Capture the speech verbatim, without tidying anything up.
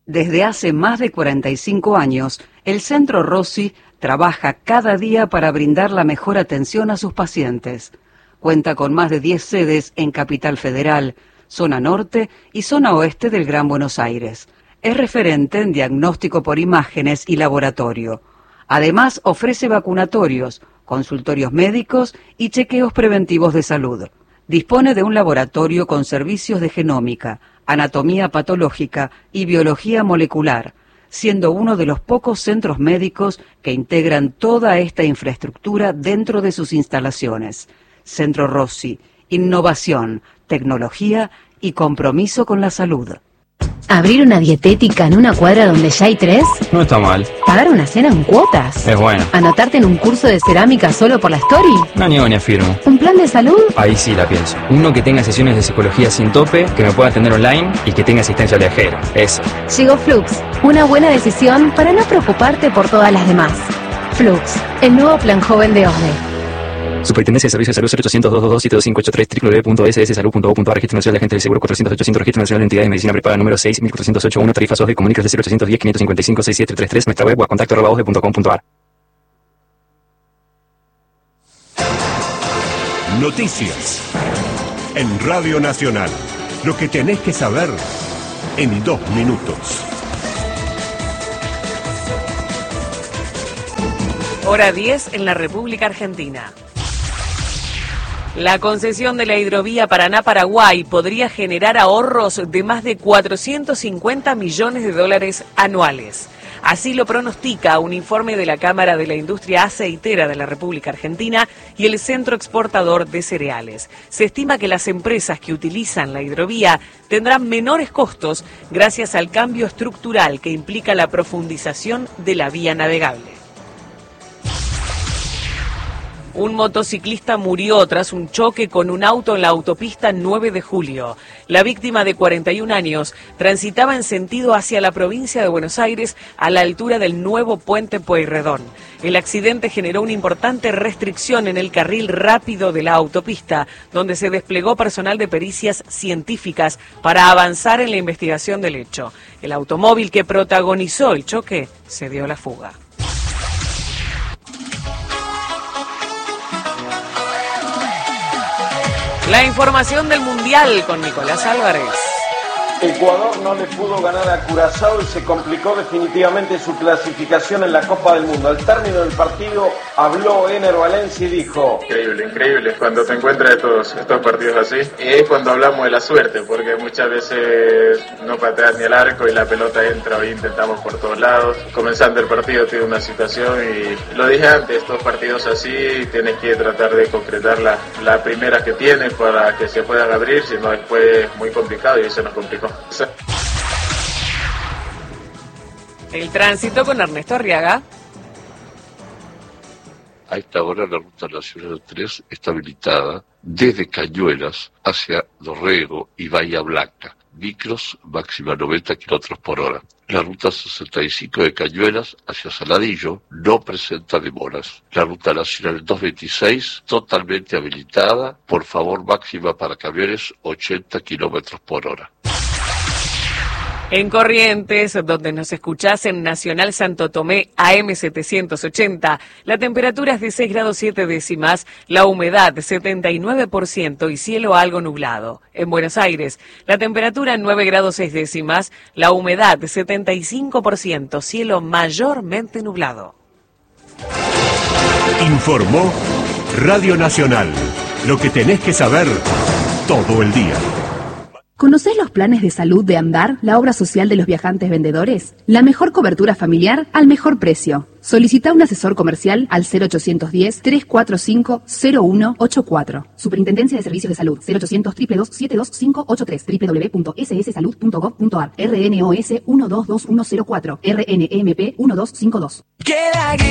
Desde hace más de cuarenta y cinco años, el Centro Rossi trabaja cada día para brindar la mejor atención a sus pacientes. Cuenta con más de diez sedes en Capital Federal, zona norte y zona oeste del Gran Buenos Aires. Es referente en diagnóstico por imágenes y laboratorio. Además, ofrece vacunatorios, consultorios médicos y chequeos preventivos de salud. Dispone de un laboratorio con servicios de genómica, anatomía patológica y biología molecular, siendo uno de los pocos centros médicos que integran toda esta infraestructura dentro de sus instalaciones. Centro Rossi, innovación, tecnología y compromiso con la salud. ¿Abrir una dietética en una cuadra donde ya hay tres? No está mal. ¿Pagar una cena en cuotas? Es bueno. ¿Anotarte en un curso de cerámica solo por la story? No niego ni afirmo. ¿Un plan de salud? Ahí sí la pienso. Uno que tenga sesiones de psicología sin tope, que me pueda atender online y que tenga asistencia viajera. Eso. Llegó Flux. Una buena decisión para no preocuparte por todas las demás. Flux, el nuevo plan joven de OSDE. Superintendencia de Servicios de Salud cero ochocientos, doscientos veintidós, siete dos cinco ocho tres, doble u doble u doble u punto ese ese salud punto gov punto a r, Registro Nacional de Agentes del Seguro cuatrocientos ochocientos, Registro Nacional de Entidades de Medicina Prepaga número seis mil cuatrocientos ochenta y uno, tarifas OSDE, comunicas de cero ochocientos diez, quinientos cincuenta y cinco, sesenta y siete treinta y tres, nuestra web o a contacto arroba osde punto com punto a r. Noticias en Radio Nacional. Lo que tenés que saber en dos minutos. Hora diez en la República Argentina. La concesión de la hidrovía Paraná-Paraguay podría generar ahorros de más de cuatrocientos cincuenta millones de dólares anuales. Así lo pronostica un informe de la Cámara de la Industria Aceitera de la República Argentina y el Centro Exportador de Cereales. Se estima que las empresas que utilizan la hidrovía tendrán menores costos gracias al cambio estructural que implica la profundización de la vía navegable. Un motociclista murió tras un choque con un auto en la autopista nueve de julio. La víctima, de cuarenta y un años, transitaba en sentido hacia la provincia de Buenos Aires a la altura del nuevo puente Pueyrredón. El accidente generó una importante restricción en el carril rápido de la autopista, donde se desplegó personal de pericias científicas para avanzar en la investigación del hecho. El automóvil que protagonizó el choque se dio a la fuga. La información del Mundial con Nicolás Álvarez. Ecuador no le pudo ganar a Curazao y se complicó definitivamente su clasificación en la Copa del Mundo. Al término del partido habló Ener Valencia y dijo: Increíble, increíble cuando te encuentras estos, estos partidos así. Y es cuando hablamos de la suerte, porque muchas veces no pateas ni el arco y la pelota entra, hoy intentamos por todos lados. Comenzando el partido tiene una situación y lo dije antes, estos partidos así tienes que tratar de concretar la, la primera que tienes para que se puedan abrir, si no después es muy complicado y eso nos complicó. El tránsito con Ernesto Arriaga. A esta hora la ruta nacional tres está habilitada desde Cañuelas hacia Dorrego y Bahía Blanca. Micros máxima noventa kilómetros por hora. La ruta sesenta y cinco de Cañuelas hacia Saladillo no presenta demoras. La ruta nacional doscientos veintiséis totalmente habilitada. Por favor, máxima para camiones ochenta kilómetros por hora. En Corrientes, donde nos escuchás en Nacional Santo Tomé A M setecientos ochenta, la temperatura es de seis grados siete décimas, la humedad setenta y nueve por ciento y cielo algo nublado. En Buenos Aires, la temperatura nueve grados seis décimas, la humedad setenta y cinco por ciento, cielo mayormente nublado. Informó Radio Nacional. Lo que tenés que saber todo el día. ¿Conocés los planes de salud de Andar, la obra social de los viajantes vendedores? La mejor cobertura familiar al mejor precio. Solicita un asesor comercial al cero ochocientos diez, trescientos cuarenta y cinco, cero uno ochenta y cuatro. Superintendencia de Servicios de Salud, cero ochocientos, dos dos dos, siete dos cinco ocho tres, doble u doble u doble u punto ese ese salud punto gov punto a r, R N O S uno dos dos uno cero cuatro, R N E M P uno dos cinco dos.